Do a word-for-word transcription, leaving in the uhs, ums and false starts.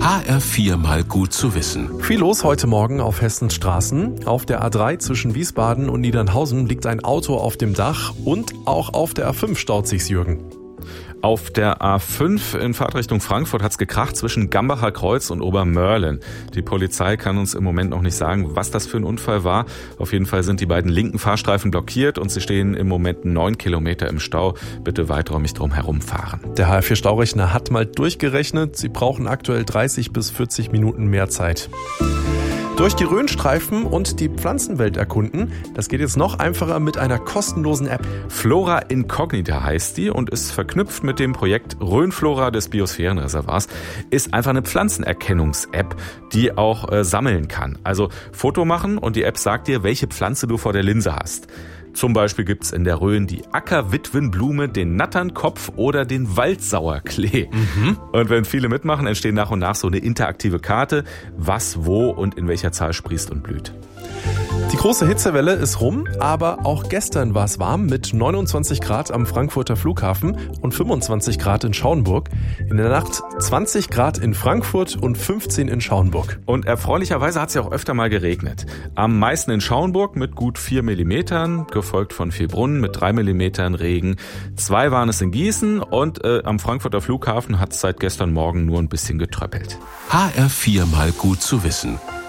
H R vier mal gut zu wissen. Viel los heute Morgen auf Hessens Straßen. Auf der A drei zwischen Wiesbaden und Niedernhausen liegt ein Auto auf dem Dach und auch auf der A fünf staut sich's, Jürgen. Auf der A fünf in Fahrtrichtung Frankfurt hat's gekracht zwischen Gambacher Kreuz und Obermörlen. Die Polizei kann uns im Moment noch nicht sagen, was das für ein Unfall war. Auf jeden Fall sind die beiden linken Fahrstreifen blockiert und sie stehen im Moment neun Kilometer im Stau. Bitte weiträumig drum herumfahren. Der H R vier Staurechner hat mal durchgerechnet. Sie brauchen aktuell dreißig bis vierzig Minuten mehr Zeit. Durch die Rhönstreifen und die Pflanzenwelt erkunden, das geht jetzt noch einfacher mit einer kostenlosen App. Flora Incognita heißt die und ist verknüpft mit dem Projekt Rhönflora des Biosphärenreservoirs. Ist einfach eine Pflanzenerkennungs-App, die auch äh, sammeln kann. Also Foto machen und die App sagt dir, welche Pflanze du vor der Linse hast. Zum Beispiel gibt's in der Rhön die Ackerwitwenblume, den Natternkopf oder den Waldsauerklee. Mhm. Und wenn viele mitmachen, entstehen nach und nach so eine interaktive Karte, was, wo und in welcher Zahl sprießt und blüht. Die große Hitzewelle ist rum, aber auch gestern war es warm mit neunundzwanzig Grad am Frankfurter Flughafen und fünfundzwanzig Grad in Schauenburg. In der Nacht zwanzig Grad in Frankfurt und fünfzehn in Schauenburg. Und erfreulicherweise hat es ja auch öfter mal geregnet. Am meisten in Schauenburg mit gut vier Millimetern, gefolgt von Villbrunn mit drei Millimetern Regen. Zwei waren es in Gießen und äh, am Frankfurter Flughafen hat es seit gestern Morgen nur ein bisschen getröppelt. H R vier mal gut zu wissen.